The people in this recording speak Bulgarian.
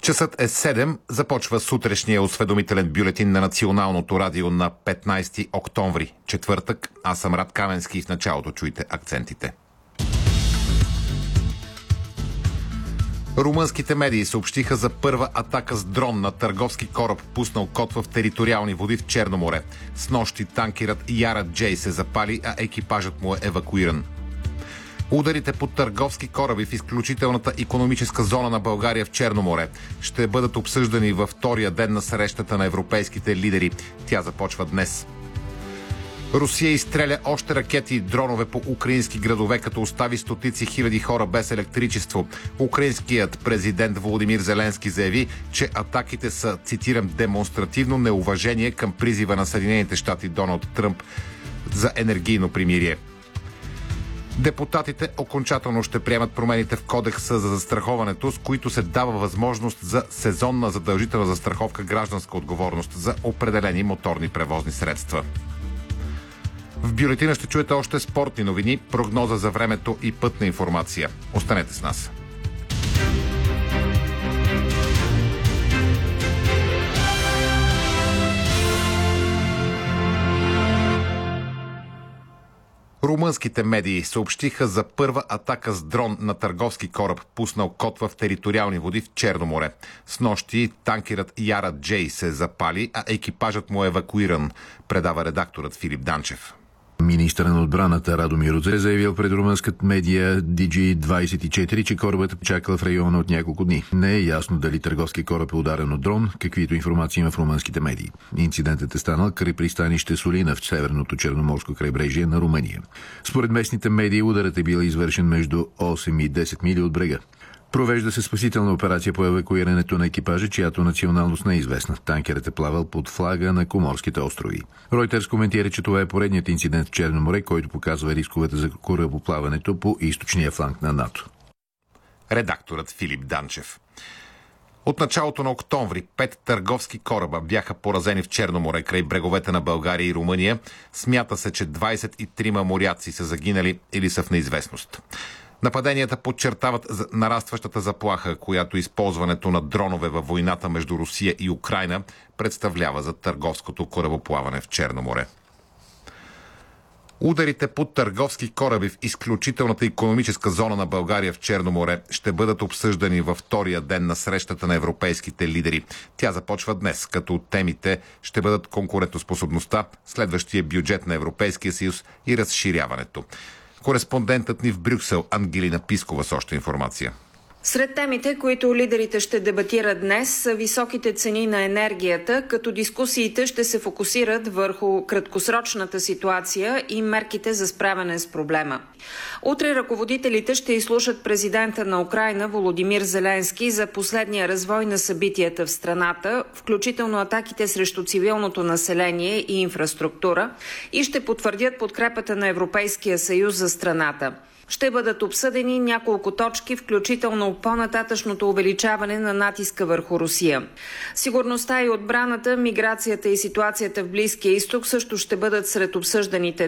Часът е 7. Започва сутрешния осведомителен бюлетин на Националното радио на 15 октомври, четвъртък. Аз съм Рад Каменски и в началото чуйте акцентите. Румънските медии съобщиха за първа атака с дрон на търговски кораб, пуснал код в териториални води в Черно море. Снощи танкерът Яра Джей се запали, а екипажът му е евакуиран. Ударите по търговски кораби в изключителната икономическа зона на България в Черно море ще бъдат обсъждани във втория ден на срещата на европейските лидери. Тя започва днес. Русия изстреля още ракети и дронове по украински градове, като остави стотици хиляди хора без електричество. Украинският президент Володимир Зеленски заяви, че атаките са, цитирам, демонстративно неуважение към призива на Съединените щати Доналд Тръмп за енергийно примирие. Депутатите окончателно ще приемат промените в Кодекса за застраховането, с които се дава възможност за сезонна задължителна застраховка гражданска отговорност за определени моторни превозни средства. В бюлетина ще чуете още спортни новини, прогноза за времето и пътна информация. Останете с нас. Румънските медии съобщиха за първа атака с дрон на търговски кораб, пуснал код в териториални води в Черно море. Снощи танкерът Яра Джей се запали, а екипажът му е евакуиран, предава редакторът Филип Данчев. Министърът на отбраната Радомир Рудзе е заявил пред румънската медия DG24, че корабът е чакал в района от няколко дни. Не е ясно дали търговски кораб е ударен от дрон, каквито информации има в румънските медии. Инцидентът е станал край пристанище Солина в северното черноморско крайбрежие на Румъния. Според местните медии ударът е бил извършен между 8 и 10 мили от брега. Провежда се спасителна операция по евакуирането на екипажа, чиято националност не е известна. Танкерът е плавал под флага на Коморските острови. Ройтерс коментира, че това е поредният инцидент в Черно море, който показва рисковете за корабоплаването по източния фланг на НАТО. Редакторът Филип Данчев. От началото на октомври 5 търговски кораба бяха поразени в Черно море край бреговете на България и Румъния. Смята се, че 23 моряци са загинали или са в неизвестност. Нападенията подчертават нарастващата заплаха, която използването на дронове във войната между Русия и Украйна представлява за търговското корабоплаване в Черно море. Ударите по търговски кораби в изключителната икономическа зона на България в Черно море ще бъдат обсъждани във втория ден на срещата на европейските лидери. Тя започва днес, като темите ще бъдат конкурентоспособността, следващия бюджет на Европейския съюз и разширяването. Кореспондентът ни в Брюксел Ангелина Пискова с още информация. Сред темите, които лидерите ще дебатират днес, са високите цени на енергията, като дискусиите ще се фокусират върху краткосрочната ситуация и мерките за справяне с проблема. Утре ръководителите ще изслушат президента на Украйна Володимир Зеленски за последния развой на събитията в страната, включително атаките срещу цивилното население и инфраструктура, и ще потвърдят подкрепата на Европейския съюз за страната. Ще бъдат обсъдени няколко точки, включително по-нататъчното увеличаване на натиска върху Русия. Сигурността и отбраната, миграцията и ситуацията в Близкия изток също ще бъдат сред обсъжданите